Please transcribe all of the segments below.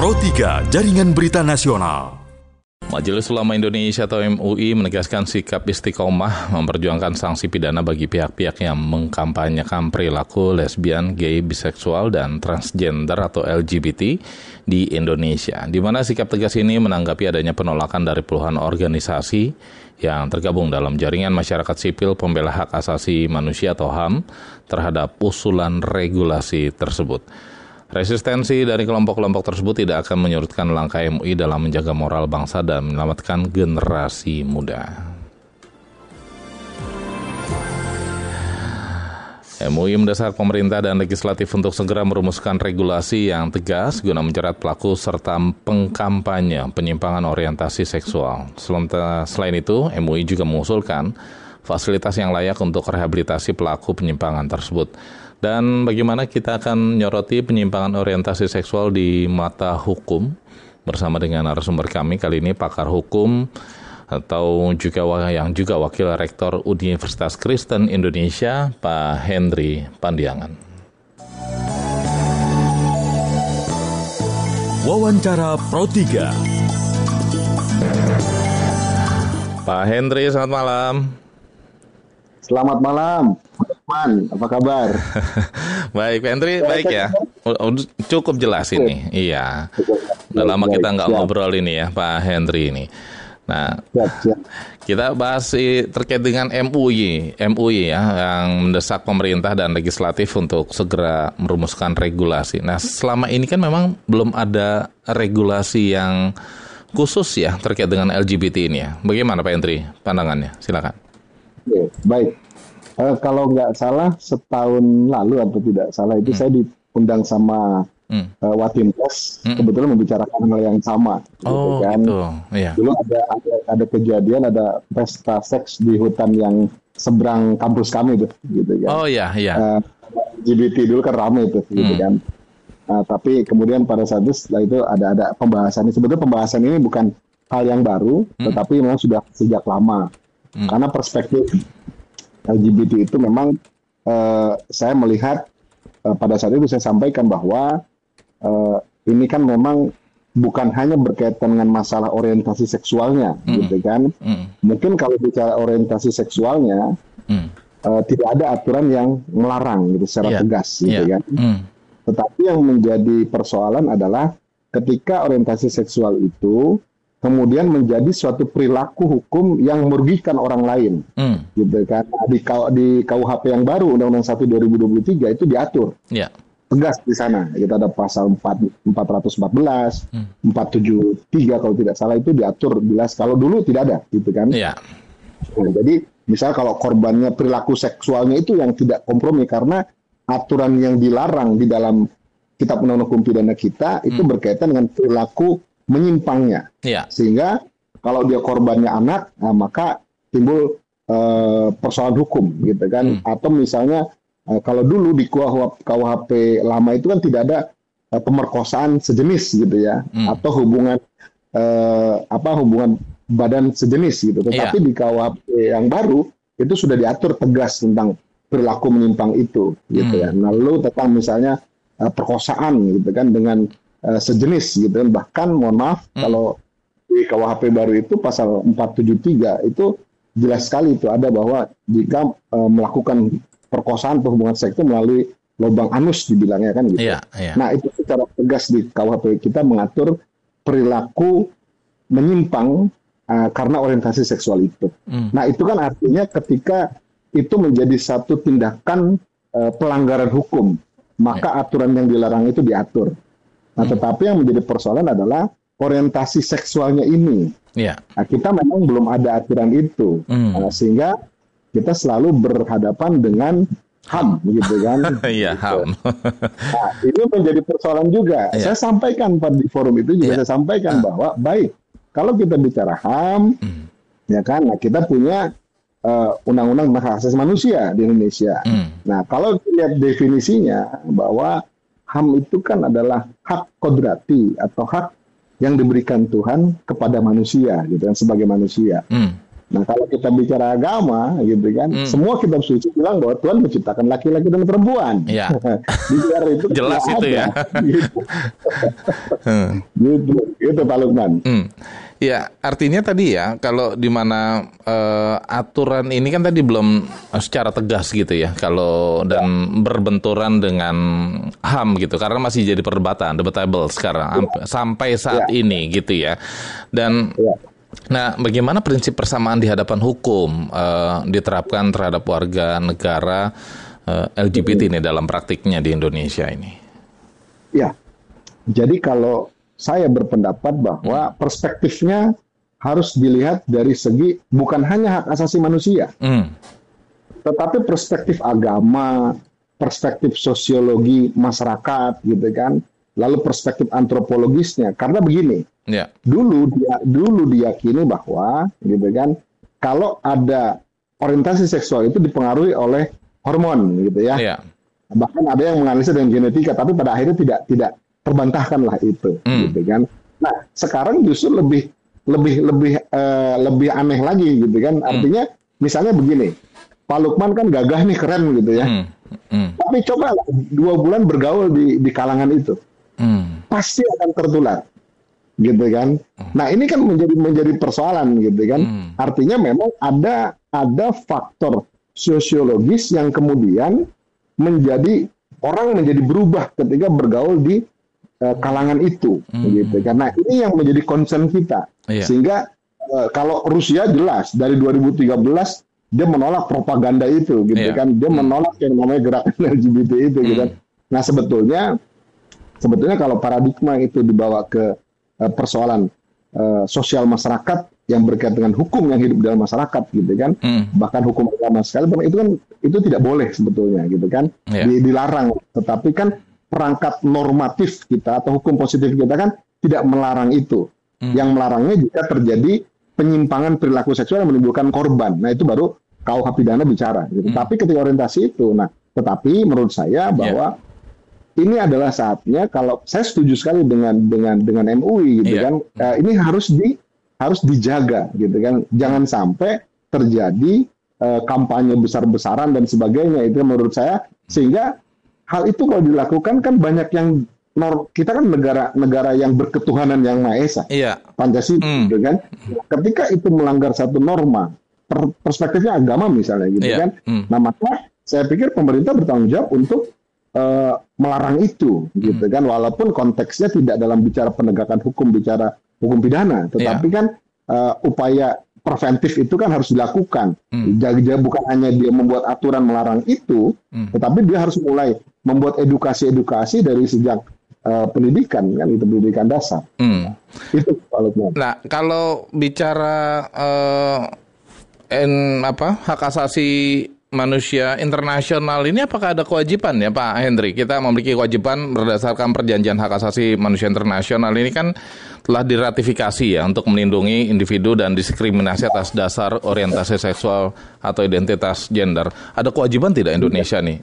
Pro 3 Jaringan Berita Nasional. Majelis Ulama Indonesia atau MUI menegaskan sikap istiqomah memperjuangkan sanksi pidana bagi pihak-pihak yang mengkampanyekan perilaku lesbian, gay, biseksual, dan transgender atau LGBT di Indonesia. Di mana sikap tegas ini menanggapi adanya penolakan dari puluhan organisasi yang tergabung dalam jaringan masyarakat sipil pembela hak asasi manusia atau HAM terhadap usulan regulasi tersebut. Resistensi dari kelompok-kelompok tersebut tidak akan menyurutkan langkah MUI dalam menjaga moral bangsa dan menyelamatkan generasi muda. MUI mendesak pemerintah dan legislatif untuk segera merumuskan regulasi yang tegas guna menjerat pelaku serta pengkampanye penyimpangan orientasi seksual. Selain itu, MUI juga mengusulkan fasilitas yang layak untuk rehabilitasi pelaku penyimpangan tersebut. Dan bagaimana kita akan menyoroti penyimpangan orientasi seksual di mata hukum bersama dengan narasumber kami kali ini pakar hukum atau juga wakil rektor Universitas Kristen Indonesia Pak Henry Pandiangan. Wawancara Pro 3. Pak Henry, selamat malam. Selamat malam, teman. Apa kabar? Baik, Pak Henry, baik ya. Cukup jelas ini. Iya. Udah lama kita nggak ngobrol ini ya, Pak Henry ini. Nah, kita bahas terkait dengan MUI ya, yang mendesak pemerintah dan legislatif untuk segera merumuskan regulasi. Nah, selama ini kan memang belum ada regulasi yang khusus ya terkait dengan LGBT ini ya. Bagaimana Pak Henry pandangannya? Silakan. Baik, kalau nggak salah setahun lalu atau tidak salah itu saya diundang sama Watimpres, kebetulan membicarakan hal yang sama. Oh, gitu kan. Gitu. Iya. Dulu ada kejadian, ada pesta seks di hutan yang seberang kampus kami tuh, gitu kan. Oh iya. LGBT dulu kan ramai tuh, gitu kan. Tapi kemudian pada saat itu setelah itu ada pembahasan. Sebetulnya pembahasan ini bukan hal yang baru, tetapi memang sudah sejak lama. Karena perspektif LGBT itu memang saya melihat pada saat itu saya sampaikan bahwa ini kan memang bukan hanya berkaitan dengan masalah orientasi seksualnya, gitu kan. Mungkin kalau bicara orientasi seksualnya tidak ada aturan yang melarang gitu secara tegas, gitu kan. Tetapi yang menjadi persoalan adalah ketika orientasi seksual itu kemudian menjadi suatu perilaku hukum yang merugikan orang lain, gitu kan. Di KUHP yang baru Undang-Undang 1 2023 itu diatur tegas di sana. Kita ada pasal 414, 473 kalau tidak salah itu diatur jelas. Kalau dulu tidak ada, gitu kan. Nah, jadi misal kalau korbannya perilaku seksualnya itu yang tidak kompromi karena aturan yang dilarang di dalam Kitab Undang-Undang Hukum Pidana kita itu berkaitan dengan perilaku menyimpangnya, sehingga kalau dia korbannya anak, maka timbul persoalan hukum, gitu kan. Atau misalnya kalau dulu di KUHP lama itu kan tidak ada pemerkosaan sejenis, gitu ya, atau hubungan badan sejenis, gitu. Tetapi di KUHP yang baru itu sudah diatur tegas tentang perilaku menyimpang itu, gitu ya. Lalu tentang misalnya perkosaan, gitu kan, dengan sejenis, gitu kan. Bahkan mohon maaf kalau di KUHP baru itu pasal 473 itu jelas sekali itu ada bahwa jika melakukan perkosaan atau hubungan seks itu melalui lubang anus dibilangnya kan, gitu. Nah, itu secara tegas di KUHP kita mengatur perilaku menyimpang karena orientasi seksual itu. Nah, itu kan artinya ketika itu menjadi satu tindakan pelanggaran hukum, maka aturan yang dilarang itu diatur. Nah, tetapi yang menjadi persoalan adalah orientasi seksualnya ini. Nah, kita memang belum ada aturan itu, sehingga kita selalu berhadapan dengan HAM, gitu kan. HAM. Nah, ini menjadi persoalan juga. Saya sampaikan di forum itu juga saya sampaikan bahwa baik kalau kita bicara HAM, ya kan, nah kita punya undang-undang hak asasi manusia di Indonesia. Nah, kalau lihat definisinya bahwa HAM itu kan adalah hak kodrati atau hak yang diberikan Tuhan kepada manusia, gitu kan, sebagai manusia. Nah, kalau kita bicara agama, gitu kan, semua kitab suci bilang bahwa Tuhan menciptakan laki-laki dan perempuan. Iya. Di luar itu Jelas itu ada, ya. Gitu. Gitu Pak Lukman. Ya, artinya tadi ya, kalau di mana aturan ini kan tadi belum secara tegas gitu ya, kalau dan berbenturan dengan HAM gitu, karena masih jadi perdebatan, debatable sekarang sampai saat ini gitu ya. Dan nah, bagaimana prinsip persamaan di hadapan hukum diterapkan terhadap warga negara LGBT ini dalam praktiknya di Indonesia ini? Ya, jadi kalau saya berpendapat bahwa perspektifnya harus dilihat dari segi bukan hanya hak asasi manusia, tetapi perspektif agama, perspektif sosiologi masyarakat, gitu kan, lalu perspektif antropologisnya. Karena begini, dulu diyakini bahwa, gitu kan, kalau ada orientasi seksual itu dipengaruhi oleh hormon, gitu ya. Bahkan ada yang menganalisa dengan genetika, tapi pada akhirnya tidak terbantahkanlah itu, gitu kan. Nah, sekarang justru lebih aneh lagi, gitu kan. Artinya, misalnya begini, Pak Lukman kan gagah nih, keren gitu ya. Tapi coba 2 bulan bergaul di kalangan itu, pasti akan tertular, gitu kan. Nah, ini kan menjadi persoalan, gitu kan. Artinya memang ada faktor sosiologis yang kemudian orang menjadi berubah ketika bergaul di kalangan itu, gitu. Karena ini yang menjadi concern kita. Sehingga kalau Rusia jelas dari 2013 dia menolak propaganda itu, gitu kan. Dia menolak yang namanya gerakan LGBT itu, gitu kan. Nah, sebetulnya kalau paradigma itu dibawa ke persoalan sosial masyarakat yang berkaitan dengan hukum yang hidup dalam masyarakat, gitu kan. Bahkan hukum agama sekali, itu tidak boleh sebetulnya, gitu kan. Dilarang. Tetapi kan perangkat normatif kita atau hukum positif kita kan tidak melarang itu. Yang melarangnya jika terjadi penyimpangan perilaku seksual yang menimbulkan korban. Nah, itu baru KUH pidana bicara, gitu. Tapi ketika orientasi itu, tetapi menurut saya bahwa ini adalah saatnya, kalau saya setuju sekali dengan MUI, gitu kan. Ini harus dijaga, gitu kan. Jangan sampai terjadi kampanye besar-besaran dan sebagainya. Itu menurut saya, sehingga hal itu kalau dilakukan kan banyak yang kita kan negara yang berketuhanan yang Maha Esa, Pancasila, gitu kan. Ketika itu melanggar satu norma, perspektifnya agama misalnya, gitu kan. Nah, maka saya pikir pemerintah bertanggung jawab untuk melarang itu, gitu kan. Walaupun konteksnya tidak dalam bicara penegakan hukum, bicara hukum pidana, tetapi kan upaya preventif itu kan harus dilakukan. Jadi bukan hanya dia membuat aturan melarang itu, tetapi dia harus mulai membuat edukasi dari sejak pendidikan, kan itu pendidikan dasar. Itu kalau. Nah, kalau bicara hak asasi manusia internasional ini, apakah ada kewajiban ya Pak Hendri? Kita memiliki kewajiban berdasarkan perjanjian hak asasi manusia internasional ini kan telah diratifikasi ya untuk melindungi individu dan diskriminasi atas dasar orientasi seksual atau identitas gender. Ada kewajiban tidak Indonesia nih?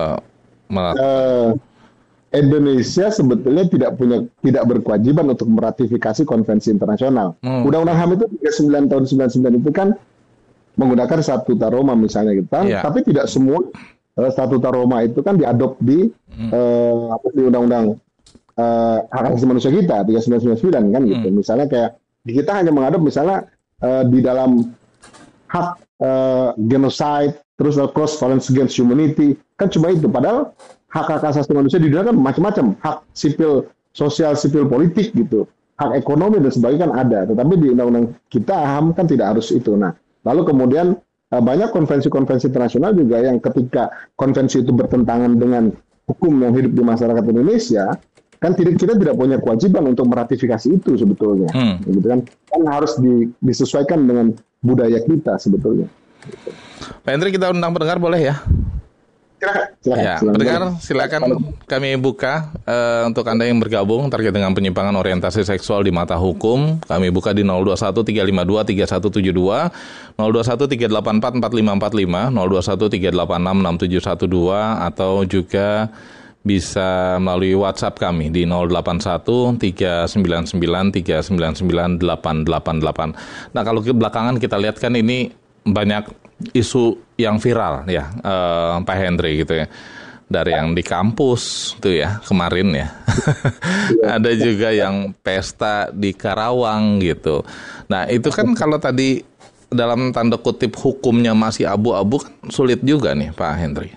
Indonesia sebetulnya tidak berkewajiban untuk meratifikasi konvensi internasional. Undang-Undang HAM itu 39 tahun 99 itu kan menggunakan Statuta Roma misalnya, gitu kan. Tapi tidak semua Statuta Roma itu kan diadop di Undang-Undang hak asasi manusia kita 3999 kan, gitu. Misalnya kayak kita hanya mengadop misalnya di dalam hak genocide, terus cross violence against humanity, kan cuma itu. Padahal hak asasi manusia di dunia kan macam-macam, hak sipil, sosial, sipil politik, gitu, hak ekonomi dan sebagainya kan ada. Tetapi di undang-undang kita HAM kan tidak harus itu. Nah, lalu kemudian banyak konvensi-konvensi internasional juga yang ketika konvensi itu bertentangan dengan hukum yang hidup di masyarakat Indonesia, kan kita tidak punya kewajiban untuk meratifikasi itu sebetulnya, gitu kan harus disesuaikan dengan budaya kita sebetulnya. Pak Hendri, kita undang pendengar boleh ya? Silakan. Silakan kami buka untuk Anda yang bergabung terkait dengan penyimpangan orientasi seksual di mata hukum. Kami buka di 021-352-3172, 021-384-4545, 021-386-6712, atau juga bisa melalui WhatsApp kami di 081 399 399 888. Nah, kalau belakangan kita lihat kan ini banyak isu yang viral ya, Pak Henry gitu ya. Dari yang di kampus tuh ya kemarin ya. Ada juga yang pesta di Karawang gitu. Nah, itu kan kalau tadi dalam tanda kutip hukumnya masih abu-abu kan sulit juga nih Pak Henry.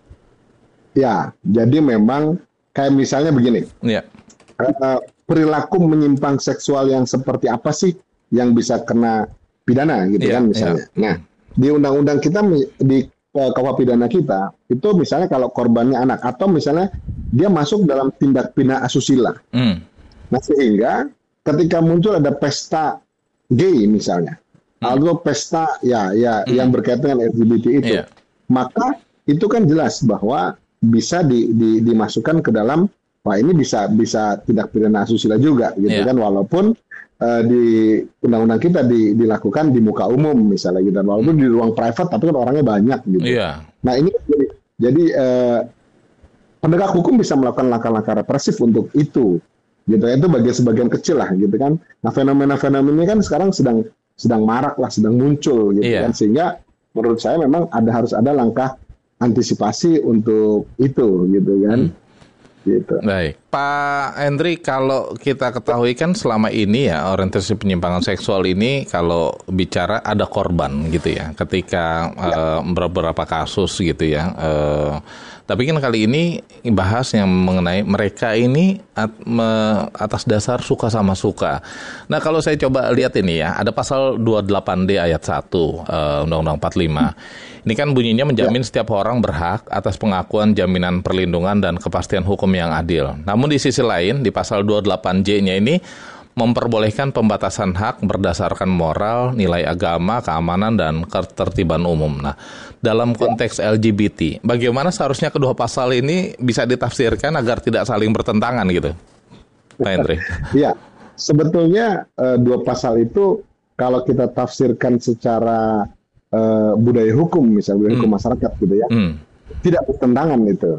Ya, jadi memang kayak misalnya begini, perilaku menyimpang seksual yang seperti apa sih yang bisa kena pidana gitu kan misalnya. Nah, di undang-undang kita, di KUHP pidana kita, itu misalnya kalau korbannya anak, atau misalnya dia masuk dalam tindak pidana asusila. Nah, sehingga ketika muncul ada pesta gay misalnya, atau pesta yang berkaitan dengan LGBT itu, maka itu kan jelas bahwa bisa dimasukkan ke dalam, wah ini bisa tindak pidana asusila juga gitu kan, walaupun di undang-undang kita dilakukan di muka umum misalnya gitu, walaupun di ruang private tapi kan orangnya banyak gitu. Nah ini jadi penegak hukum bisa melakukan langkah-langkah represif untuk itu gitu, itu bagi sebagian kecil lah gitu kan. Nah, fenomena-fenomena ini kan sekarang sedang marak lah, sedang muncul gitu kan, sehingga menurut saya memang harus ada langkah antisipasi untuk itu gitu kan. Gitu. Baik, Pak Henry, kalau kita ketahui kan selama ini ya orientasi penyimpangan seksual ini kalau bicara ada korban gitu ya, ketika beberapa kasus gitu ya. Tapi kan kali ini bahas yang mengenai mereka ini atas dasar suka sama suka. Nah, kalau saya coba lihat ini ya, ada pasal 28D ayat 1 Undang-Undang 45. Ini kan bunyinya menjamin setiap orang berhak atas pengakuan, jaminan perlindungan dan kepastian hukum yang adil. Namun di sisi lain, di pasal 28J-nya ini memperbolehkan pembatasan hak berdasarkan moral, nilai agama, keamanan, dan ketertiban umum. Nah, dalam konteks LGBT, bagaimana seharusnya kedua pasal ini bisa ditafsirkan agar tidak saling bertentangan gitu, Pak Henry? Iya, sebetulnya dua pasal itu kalau kita tafsirkan secara budaya hukum, misalnya budaya hukum masyarakat gitu ya, tidak bertentangan itu,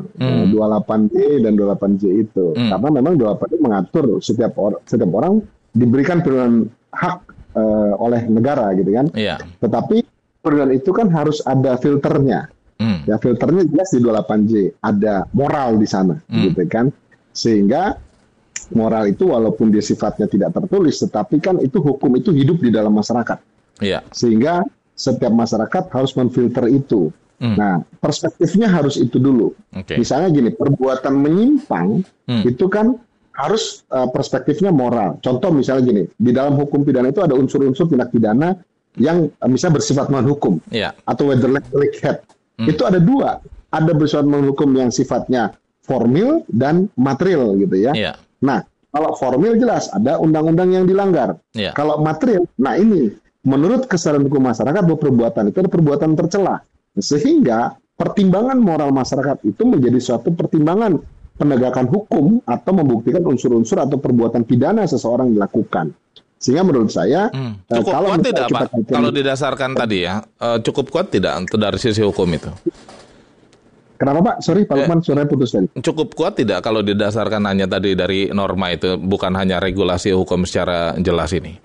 28D dan 28J itu, karena memang 28D mengatur setiap orang diberikan perlindungan hak oleh negara gitu kan. Tetapi perlindungan itu kan harus ada filternya. Ya, filternya jelas di 28J, ada moral di sana gitu kan. Sehingga moral itu walaupun dia sifatnya tidak tertulis, tetapi kan itu hukum itu hidup di dalam masyarakat. Sehingga setiap masyarakat harus memfilter itu. Nah, perspektifnya harus itu dulu. Misalnya gini, perbuatan menyimpang itu kan harus perspektifnya moral. Contoh misalnya gini, di dalam hukum pidana itu ada unsur-unsur tindak pidana yang bisa bersifat non-hukum atau whether-like head. Itu ada dua. Ada bersifat non-hukum yang sifatnya formil dan material gitu ya. Nah, kalau formil jelas ada undang-undang yang dilanggar. Kalau material, nah ini menurut kesadaran hukum masyarakat bahwa perbuatan itu ada perbuatan tercela. Sehingga pertimbangan moral masyarakat itu menjadi suatu pertimbangan penegakan hukum atau membuktikan unsur-unsur atau perbuatan pidana seseorang dilakukan. Sehingga menurut saya cukup kuat tidak Pak? Kalau didasarkan tadi ya, cukup kuat tidak dari sisi hukum itu? Kenapa Pak? Sorry Pak Lukman, suaranya putus tadi. Cukup kuat tidak kalau didasarkan hanya tadi dari norma itu, bukan hanya regulasi hukum secara jelas ini?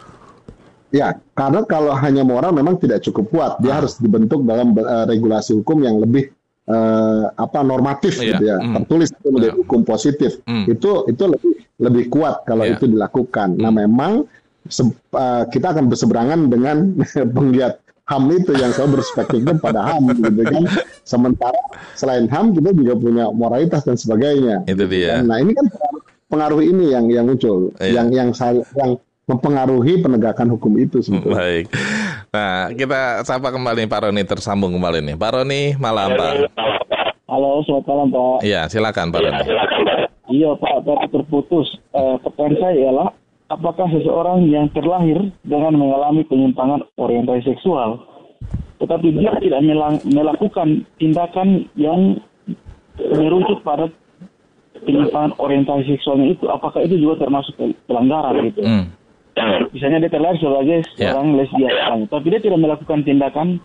Ya, karena kalau hanya moral memang tidak cukup kuat. Dia harus dibentuk dalam regulasi hukum yang lebih normatif gitu ya, tertulis itu menjadi hukum positif. Itu lebih kuat kalau itu dilakukan. Nah, memang kita akan berseberangan dengan penggiat HAM itu yang selalu berspektifnya pada HAM gitu kan. Sementara selain HAM kita juga punya moralitas dan sebagainya. Itu dia. Nah, ini kan pengaruh ini yang muncul, yang mempengaruhi penegakan hukum itu sebetulnya. Baik. Nah, kita sapa kembali Pak Roni, tersambung kembali nih. Pak Roni, malam Pak. Halo, selamat malam Pak. Iya, silakan Pak Roni. Iya Pak, tadi terputus. Pertanyaan saya ialah, apakah seseorang yang terlahir dengan mengalami penyimpangan orientasi seksual, tetapi dia tidak melakukan tindakan yang merujuk pada penyimpangan orientasi seksualnya itu, apakah itu juga termasuk pelanggaran gitu? Misalnya dia terlahir sebagai seorang lesbian, tapi dia tidak melakukan tindakan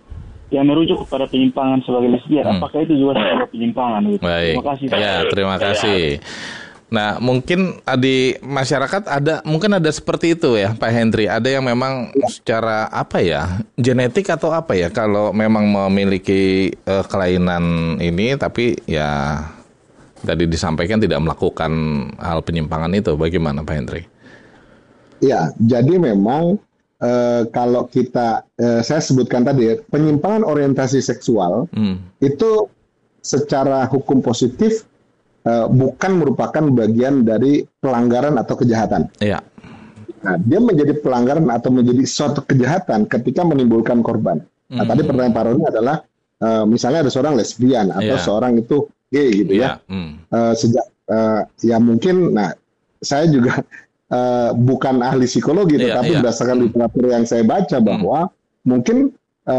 yang merujuk kepada penyimpangan sebagai lesbian, apakah itu juga sebuah penyimpangan? Gitu. Baik. Terima kasih. Ya, terima kasih. Nah, mungkin di masyarakat mungkin ada seperti itu ya, Pak Hendri. Ada yang memang secara genetik atau kalau memang memiliki kelainan ini, tapi ya tadi disampaikan tidak melakukan hal penyimpangan itu. Bagaimana, Pak Hendri? Ya, jadi memang kalau kita, saya sebutkan tadi, penyimpangan orientasi seksual itu secara hukum positif bukan merupakan bagian dari pelanggaran atau kejahatan. Iya. Nah, dia menjadi pelanggaran atau menjadi suatu kejahatan ketika menimbulkan korban. Nah, tadi pertanyaan Pak Roni adalah, misalnya ada seorang lesbian atau seorang itu gay gitu ya. Sejak ya mungkin, nah saya juga bukan ahli psikologi, tetapi berdasarkan literatur yang saya baca bahwa mungkin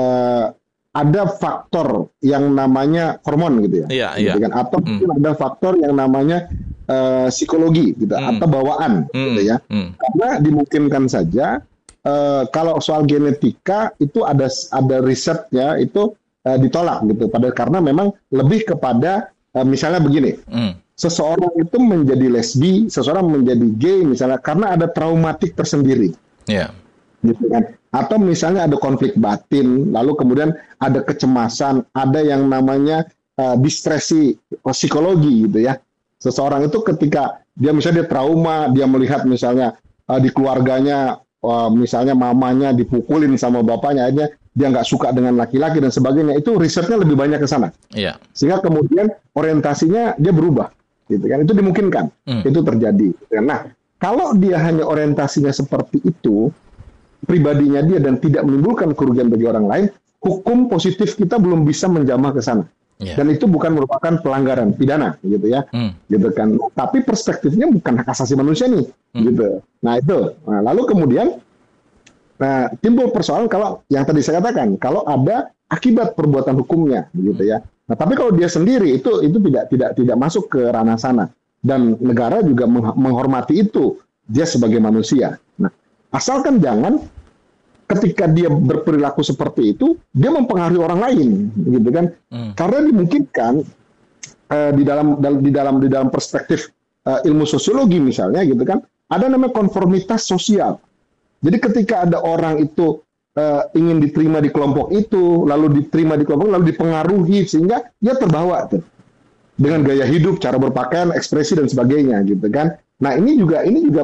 ada faktor yang namanya hormon gitu ya, gitu kan? Atau mungkin ada faktor yang namanya psikologi gitu, atau bawaan gitu ya. Karena dimungkinkan saja kalau soal genetika itu ada risetnya itu ditolak gitu, karena memang lebih kepada misalnya begini, seseorang itu menjadi lesbi, seseorang menjadi gay misalnya karena ada traumatik tersendiri. Gitu kan. Atau misalnya ada konflik batin, lalu kemudian ada kecemasan, ada yang namanya distresi psikologi gitu ya. Seseorang itu ketika dia misalnya dia trauma, dia melihat misalnya di keluarganya misalnya mamanya dipukulin sama bapaknya, akhirnya dia nggak suka dengan laki-laki dan sebagainya, itu risetnya lebih banyak ke sana. Sehingga kemudian orientasinya dia berubah, gitu kan. Itu dimungkinkan, itu terjadi. Nah, kalau dia hanya orientasinya seperti itu, pribadinya dia dan tidak menimbulkan kerugian bagi orang lain, hukum positif kita belum bisa menjamah ke sana. Dan itu bukan merupakan pelanggaran pidana, gitu ya. Gitu kan. Tapi perspektifnya bukan hak asasi manusia nih, gitu. Nah, itu. Nah, lalu kemudian timbul persoalan kalau yang tadi saya katakan, kalau ada akibat perbuatan hukumnya, gitu ya. Nah, tapi kalau dia sendiri itu tidak masuk ke ranah sana, dan negara juga menghormati itu, dia sebagai manusia. Nah, asalkan jangan ketika dia berperilaku seperti itu, dia mempengaruhi orang lain, gitu kan? Karena dimungkinkan di dalam perspektif ilmu sosiologi misalnya, gitu kan, ada namanya konformitas sosial. Jadi ketika ada orang itu ingin diterima di kelompok itu, lalu diterima di kelompok, lalu dipengaruhi sehingga dia terbawa tuh dengan gaya hidup, cara berpakaian, ekspresi dan sebagainya, gitu kan? Nah, ini juga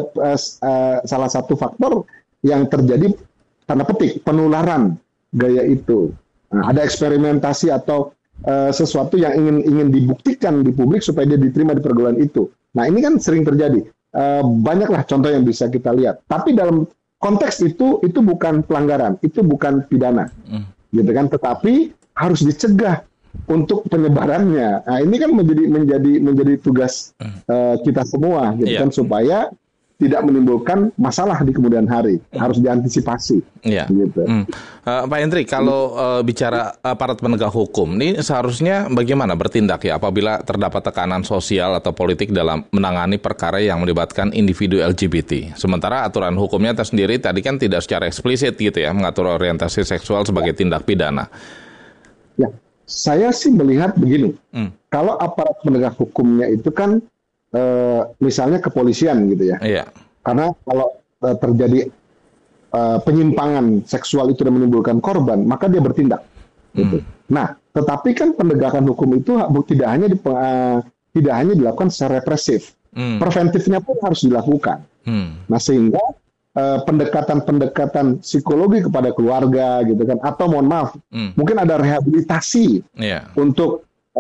salah satu faktor yang terjadi, tanda petik, penularan gaya itu. Nah, ada eksperimentasi atau sesuatu yang ingin dibuktikan di publik supaya dia diterima di pergaulan itu. Nah, ini kan sering terjadi. Banyaklah contoh yang bisa kita lihat. Tapi dalam konteks itu bukan pelanggaran, itu bukan pidana, gitu kan? Tetapi harus dicegah untuk penyebarannya. Nah, ini kan menjadi tugas kita semua, gitu kan, supaya tidak menimbulkan masalah di kemudian hari. Harus diantisipasi. Gitu. Pak Hendri, kalau bicara aparat penegak hukum, ini seharusnya bagaimana bertindak ya apabila terdapat tekanan sosial atau politik dalam menangani perkara yang melibatkan individu LGBT. Sementara aturan hukumnya tersendiri tadi kan tidak secara eksplisit gitu ya, mengatur orientasi seksual sebagai tindak pidana. Ya. Saya sih melihat begini, kalau aparat penegak hukumnya itu kan misalnya kepolisian gitu ya, karena kalau terjadi penyimpangan seksual itu dan menimbulkan korban, maka dia bertindak. Gitu. Nah, tetapi kan penegakan hukum itu tidak hanya dilakukan secara represif, preventifnya pun harus dilakukan. Nah, sehingga pendekatan psikologi kepada keluarga gitu kan, atau mohon maaf mungkin ada rehabilitasi untuk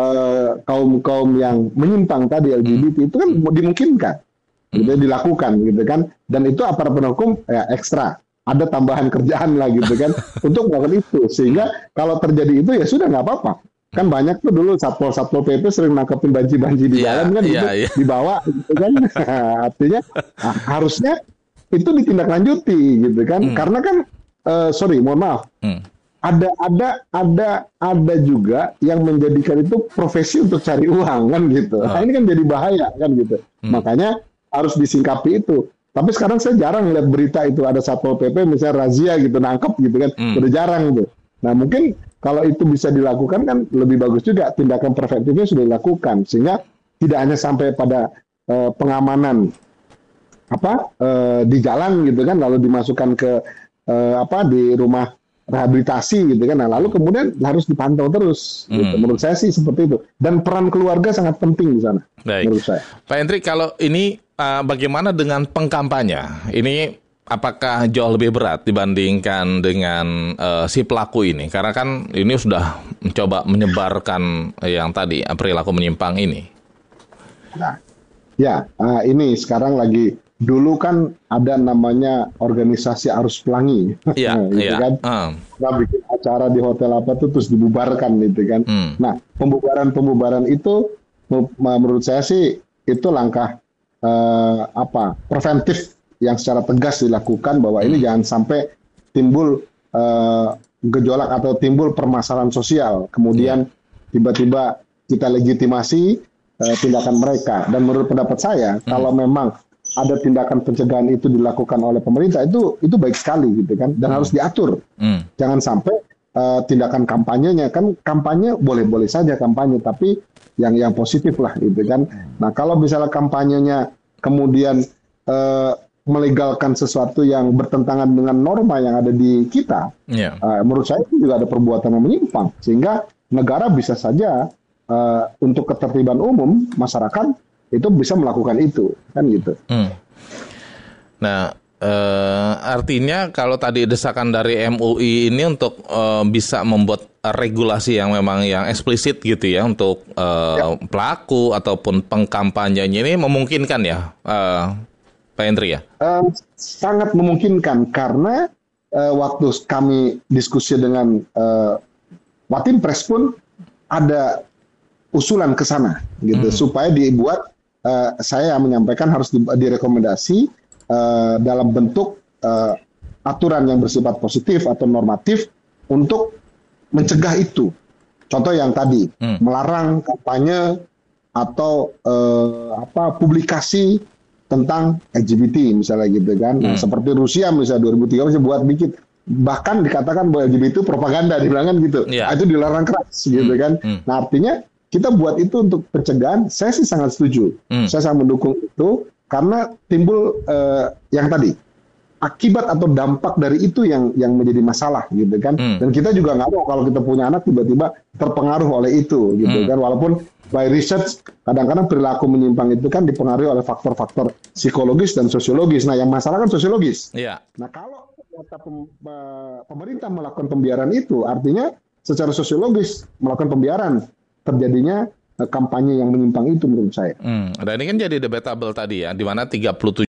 kaum yang menyimpang tadi LGBT itu kan dimungkinkan gitu dilakukan gitu kan, dan itu aparat penegak hukum ekstra ada tambahan kerjaan lah gitu kan untuk melakukan itu, sehingga kalau terjadi itu ya sudah nggak apa-apa. Kan banyak tuh dulu satpol PP sering nangkepin banci-banci di jalan kan dibawa gitu kan. Artinya harusnya itu ditindaklanjuti gitu kan, karena kan mohon maaf, ada juga yang menjadikan itu profesi untuk cari uang kan gitu. Nah, ini kan jadi bahaya kan gitu. Makanya harus disingkapi itu. Tapi sekarang saya jarang lihat berita itu ada satpol PP misalnya razia gitu nangkep gitu kan, udah jarang tuh. Nah, mungkin kalau itu bisa dilakukan kan lebih bagus juga, tindakan preventifnya sudah dilakukan sehingga tidak hanya sampai pada pengamanan di jalan gitu kan, lalu dimasukkan ke di rumah rehabilitasi gitu kan. Nah, lalu kemudian harus dipantau terus. Gitu. Menurut saya sih seperti itu. Dan peran keluarga sangat penting di sana. Baik. Menurut saya. Pak Hendrik, kalau ini bagaimana dengan pengkampanye? Ini apakah jauh lebih berat dibandingkan dengan si pelaku ini? Karena kan ini sudah mencoba menyebarkan yang tadi perilaku menyimpang ini. Nah, ini sekarang lagi. Dulu kan ada namanya organisasi Arus Pelangi, gitu kan. Nah, bikin acara di hotel apa tuh terus dibubarkan gitu kan. Nah, pembubaran itu menurut saya sih itu langkah preventif yang secara tegas dilakukan bahwa ini jangan sampai timbul gejolak atau timbul permasalahan sosial. Kemudian tiba-tiba kita legitimasi tindakan mereka. Dan menurut pendapat saya, kalau memang ada tindakan pencegahan itu dilakukan oleh pemerintah itu baik sekali gitu kan, dan harus diatur. Jangan sampai tindakan kampanyenya, kan kampanye boleh-boleh saja kampanye, tapi yang positif lah gitu kan. Nah, kalau misalnya kampanyenya kemudian melegalkan sesuatu yang bertentangan dengan norma yang ada di kita, menurut saya itu juga ada perbuatan yang menyimpang, sehingga negara bisa saja untuk ketertiban umum masyarakat itu bisa melakukan itu, kan gitu. Nah, artinya kalau tadi desakan dari MUI ini untuk bisa membuat regulasi yang memang yang eksplisit gitu ya untuk pelaku ataupun pengkampanyenya ini memungkinkan ya, Pak Hendri ya? Sangat memungkinkan karena waktu kami diskusi dengan Watimpres pun ada usulan ke sana gitu supaya dibuat. Saya menyampaikan harus direkomendasi dalam bentuk aturan yang bersifat positif atau normatif untuk mencegah itu. Contoh yang tadi, melarang kampanye atau publikasi tentang LGBT misalnya gitu kan. Nah, seperti Rusia misalnya 2003 buat bikin, bahkan dikatakan bahwa LGBT itu propaganda, dibilang kan gitu. Itu dilarang keras gitu kan. Nah, artinya kita buat itu untuk pencegahan, saya sih sangat setuju. Saya sangat mendukung itu, karena timbul yang tadi, akibat atau dampak dari itu yang menjadi masalah gitu kan. Dan kita juga nggak mau kalau kita punya anak tiba-tiba terpengaruh oleh itu gitu kan. Walaupun by research, kadang-kadang perilaku menyimpang itu kan dipengaruhi oleh faktor-faktor psikologis dan sosiologis. Nah, yang masalah kan sosiologis. Nah, kalau pemerintah melakukan pembiaran itu, artinya secara sosiologis melakukan pembiaran, terjadinya kampanye yang menyimpang itu menurut saya. Dan ini kan jadi debatable tadi ya, di mana 37